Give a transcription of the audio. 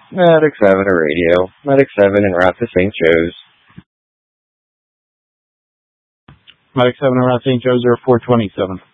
Medic 7 to radio. Medic 7 en route to St. Joe's. Medic 7 around St. Joe's, 427.